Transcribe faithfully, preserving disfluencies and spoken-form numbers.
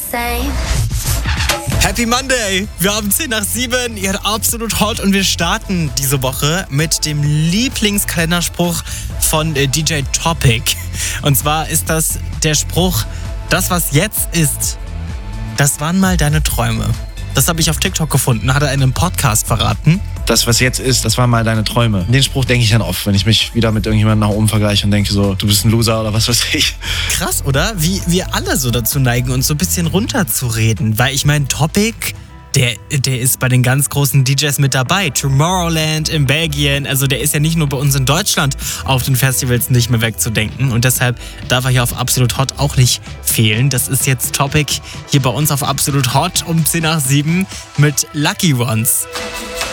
same. Happy Monday! Wir haben zehn nach sieben, ihr hört absolut hot und wir starten diese Woche mit dem Lieblingskalenderspruch von äh, D J Topic. Und zwar ist das der Spruch, das was jetzt ist, das waren mal deine Träume. Das habe ich auf TikTok gefunden, hat er in einem Podcast verraten. Das, was jetzt ist, das waren mal deine Träume. Den Spruch denke ich dann oft, wenn ich mich wieder mit irgendjemandem nach oben vergleiche und denke so, du bist ein Loser oder was weiß ich. Krass, oder? Wie wir alle so dazu neigen, uns so ein bisschen runterzureden. Weil ich meine, Topic, der, der ist bei den ganz großen D Js mit dabei. Tomorrowland in Belgien, also der ist ja nicht nur bei uns in Deutschland auf den Festivals nicht mehr wegzudenken. Und deshalb darf er hier auf Absolut Hot auch nicht fehlen. Das ist jetzt Topic hier bei uns auf Absolut Hot um zehn nach sieben mit Lucky Ones.